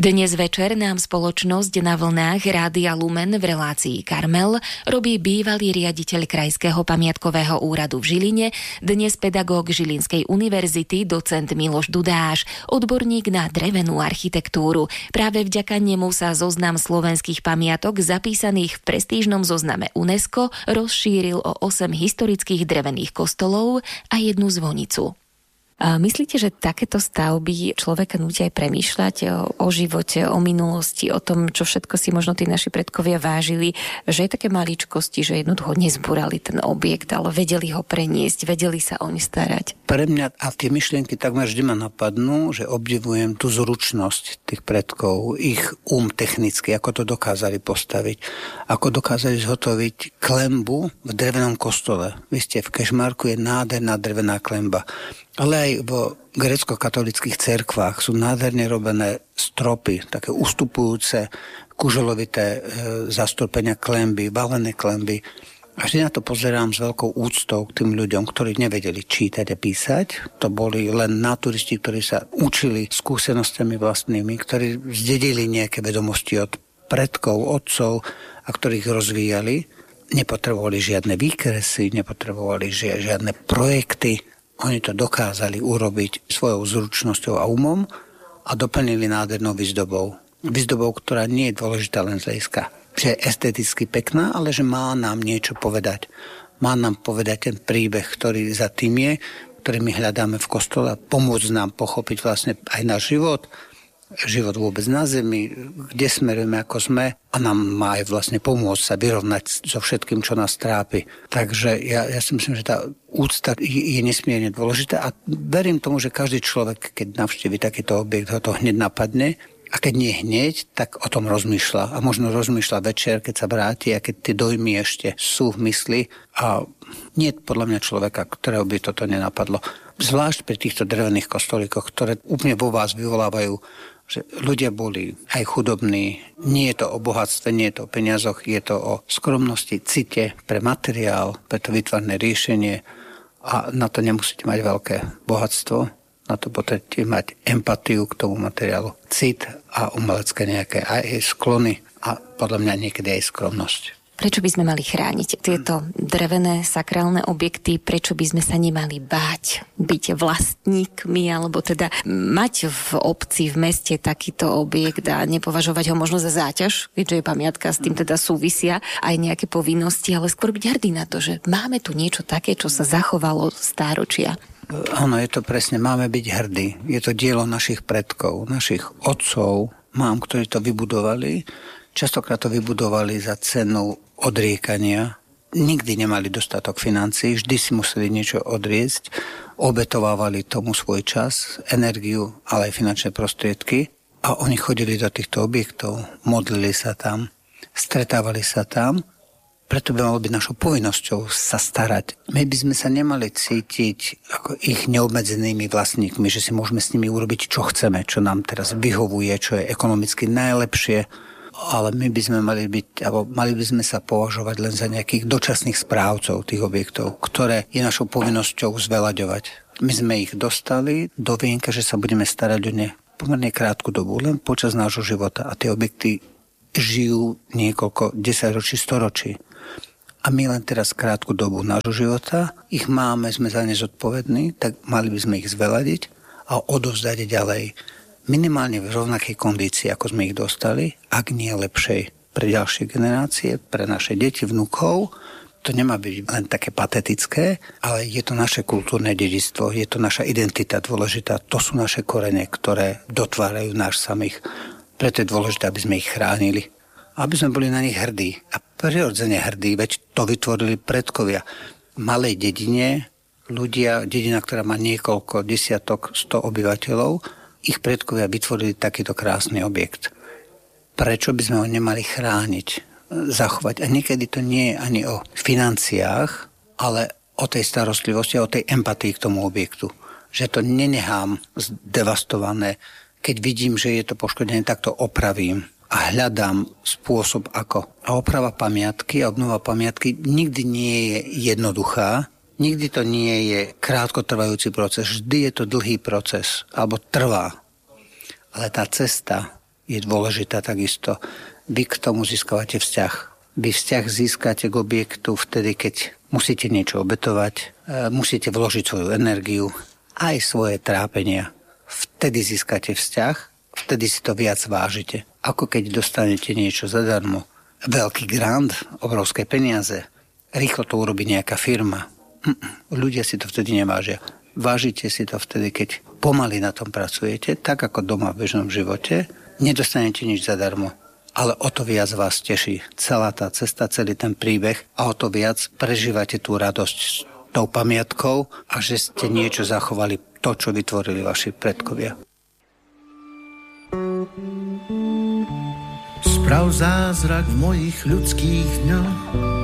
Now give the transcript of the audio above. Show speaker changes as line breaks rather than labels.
Dnes večer nám spoločnosť na vlnách Rádia Lumen v relácii Karmel robí bývalý riaditeľ Krajského pamiatkového úradu v Žiline, dnes pedagóg Žilinskej univerzity, docent Miloš Dudáš, odborník na drevenú architektúru. Práve vďaka nemu sa zoznam slovenských pamiatok zapísaných v prestížnom zozname UNESCO rozšíril o 8 historických drevených kostolov a 1 zvonicu. A myslíte, že takéto stavby človeka nútia aj premýšľať o živote, o minulosti, o tom, čo všetko si možno tí naši predkovia vážili, že je také maličkosti, že jednoducho nezbúrali ten objekt, ale vedeli ho preniesť, vedeli sa oň starať?
Pre mňa a tie myšlienky takmer vždy ma napadnú, že obdivujem tú zručnosť tých predkov, ich technicky, ako to dokázali postaviť, ako dokázali zhotoviť klembu v drevenom kostole. Vy ste v Kežmarku, je nádherná drevená klemba. Ale aj vo grécko-katolických cerkvách sú nádherne robené stropy, také ustupujúce, kuželovité zastúpenia klemby, balené klemby. A vždy na to pozerám s veľkou úctou k tým ľuďom, ktorí nevedeli čítať a písať. To boli len naturisti, ktorí sa učili skúsenostiami vlastnými, ktorí zdedili nejaké vedomosti od predkov, otcov a ktorých rozvíjali. Nepotrebovali žiadne výkresy, nepotrebovali žiadne projekty. Oni to dokázali urobiť svojou zručnosťou a umom a doplnili nádhernou výzdobou. Výzdobou, ktorá nie je dôležitá len z hľadiska, že je esteticky pekná, ale že má nám niečo povedať. Má nám povedať ten príbeh, ktorý za tým je, ktorý my hľadáme v kostole, pomôcť nám pochopiť vlastne aj náš život vôbec na zemi, kde smerujeme, ako sme a nám má aj vlastne pomôcť sa vyrovnať so všetkým, čo nás trápi. Takže ja si myslím, že tá úcta je nesmierne dôležitá a verím tomu, že každý človek, keď navštívi takýto objekt, ho to hneď napadne a keď nie hneď, tak o tom rozmýšľa a možno rozmýšľa večer, keď sa vráti a keď tie dojmy ešte sú v mysli a nie je podľa mňa človeka, ktorého by toto nenapadlo. Zvlášť pri týchto drevených kostolíkoch, ktoré úplne vo vás vyvolávajú, že ľudia boli aj chudobní. Nie je to o bohatstve, nie je to o peniazoch, je to o skromnosti, cite pre materiál, pre to vytvarné riešenie a na to nemusíte mať veľké bohatstvo. Na to potrebujete mať empatiu k tomu materiálu, cit a umelecké nejaké aj sklony a podľa mňa niekedy aj skromnosť.
Prečo by sme mali chrániť tieto drevené sakrálne objekty? Prečo by sme sa nemali báť byť vlastníkmi, alebo teda mať v obci, v meste takýto objekt a nepovažovať ho možno za záťaž, keďže je pamiatka, s tým teda súvisia aj nejaké povinnosti, ale skôr byť hrdý na to, že máme tu niečo také, čo sa zachovalo stáročia.
Áno, je to presne, máme byť hrdí. Je to dielo našich predkov, našich otcov, mám, ktorí to vybudovali. Častokrát to vybudovali za cenu odriekania. Nikdy nemali dostatok financií, vždy si museli niečo odriecť. Obetovávali tomu svoj čas, energiu, ale aj finančné prostriedky. A oni chodili do týchto objektov, modlili sa tam, stretávali sa tam. Preto by malo byť našou povinnosťou sa starať. My by sme sa nemali cítiť ako ich neobmedzenými vlastníkmi, že si môžeme s nimi urobiť, čo chceme, čo nám teraz vyhovuje, čo je ekonomicky najlepšie. Ale my by sme mali by sme sa považovať len za nejakých dočasných správcov tých objektov, ktoré je našou povinnosťou zveľaďovať. My sme ich dostali do vienka, že sa budeme starať o ne pomerne krátku dobu, len počas nášho života. A tie objekty žijú niekoľko desaťročí, storočí. A my len teraz krátku dobu nášho života ich máme, sme za ne zodpovední, tak mali by sme ich zveľadiť a odovzdať ďalej. Minimálne v rovnakej kondícii, ako sme ich dostali, ak nie lepšej pre ďalšie generácie, pre naše deti, vnukov. To nemá byť len také patetické, ale je to naše kultúrne dedičstvo, je to naša identita dôležitá, to sú naše korene, ktoré dotvárajú náš samých. Preto je dôležité, aby sme ich chránili, aby sme boli na nich hrdí. A prirodzene hrdí, veď to vytvorili predkovia. V malej dedine, dedina, ktorá má niekoľko desiatok, 100 obyvateľov, ich predkovia vytvorili takýto krásny objekt. Prečo by sme ho nemali chrániť, zachovať? A niekedy to nie je ani o financiách, ale o tej starostlivosti, o tej empatii k tomu objektu. Že to nenechám zdevastované. Keď vidím, že je to poškodené, tak to opravím a hľadám spôsob ako. A oprava pamiatky a obnova pamiatky nikdy nie je jednoduchá. Nikdy to nie je krátkotrvajúci proces, vždy je to dlhý proces, alebo trvá. Ale tá cesta je dôležitá takisto. Vy k tomu získavate vzťah. Vy vzťah získate k objektu vtedy, keď musíte niečo obetovať, musíte vložiť svoju energiu, aj svoje trápenia. Vtedy získate vzťah, vtedy si to viac vážite. Ako keď dostanete niečo zadarmo. Veľký grant, obrovské peniaze, rýchlo to urobí nejaká firma. Ľudia si to vtedy nevážia. Vážite si to vtedy, keď pomaly na tom pracujete, tak ako doma v bežnom živote, nedostanete nič zadarmo, ale o to viac vás teší celá tá cesta, celý ten príbeh a o to viac prežívate tú radosť s tou pamiatkou a že ste niečo zachovali, to, čo vytvorili vaši predkovia.
Sprav zázrak v mojich ľudských dňoch,